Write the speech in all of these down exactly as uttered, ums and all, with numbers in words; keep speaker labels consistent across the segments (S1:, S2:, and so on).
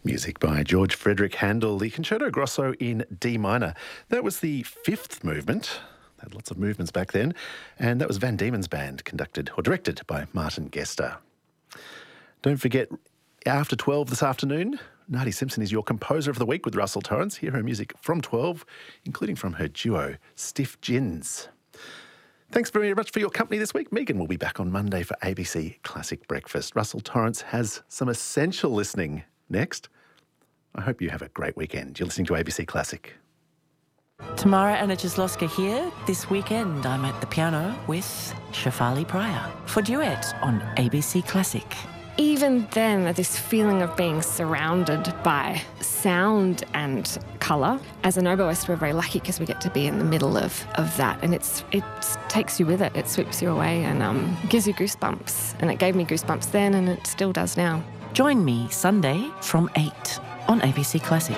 S1: Music by George Frederick Handel, the Concerto Grosso in D minor. That was the fifth movement. They had lots of movements back then. And that was Van Diemen's Band, conducted or directed by Martin Gester. Don't forget, after twelve this afternoon, Nadi Simpson is your composer of the week with Russell Torrance. Hear her music from twelve, including from her duo, Stiff Gins. Thanks very much for your company this week. Megan will be back on Monday for A B C Classic Breakfast. Russell Torrance has some essential listening next. I hope you have a great weekend. You're listening to A B C Classic.
S2: Tamara Anna-Jaslovska here. This weekend I'm at the piano with Shefali Pryor for duet on A B C Classic.
S3: Even then, this feeling of being surrounded by sound and colour. As an oboist, we're very lucky because we get to be in the middle of, of that, and it's it takes you with it. It sweeps you away and um, gives you goosebumps. And it gave me goosebumps then, and it still does now.
S2: Join me Sunday from eight on A B C Classic.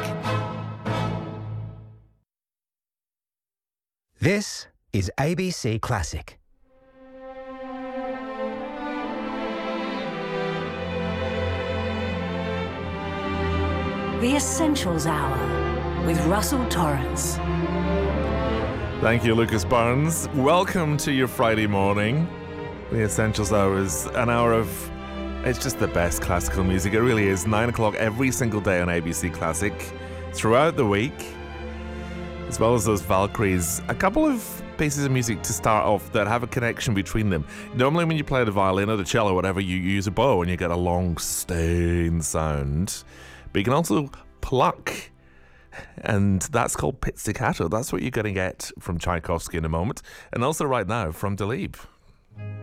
S4: This is A B C Classic.
S5: The Essentials Hour with Russell Torrance.
S6: Thank you, Lucas Barnes. Welcome to your Friday morning. The Essentials Hour is an hour of, it's just the best classical music. It really is. Nine o'clock every single day on A B C Classic, throughout the week, as well as those Valkyries. A couple of pieces of music to start off that have a connection between them. Normally when you play the violin or the cello or whatever, you use a bow and you get a long, sustained sound. But you can also pluck, and that's called pizzicato. That's what you're going to get from Tchaikovsky in a moment, and also right now from Dalib.